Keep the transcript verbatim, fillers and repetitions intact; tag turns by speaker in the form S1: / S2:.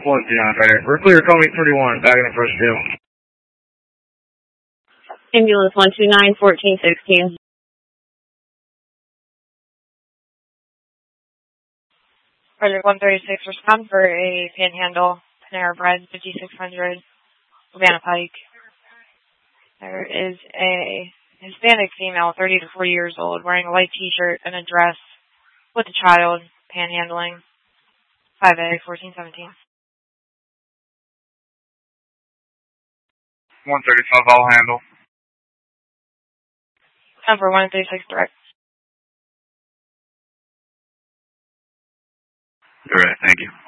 S1: one two nine, right here. We're clear, call me thirty-one, back in the first deal.
S2: Ambulance one two nine, fourteen sixteen.
S3: Project one thirty-six, respond for a Panhandle, Panera Bread, fifty-six hundred, Urbana Pike. There is a Hispanic female, thirty to forty years old, wearing a white t-shirt and a dress with a child, panhandling, five A, fourteen seventeen.
S1: one thirty-five, I'll handle.
S3: Number one thirty-six, direct.
S1: All right, thank you.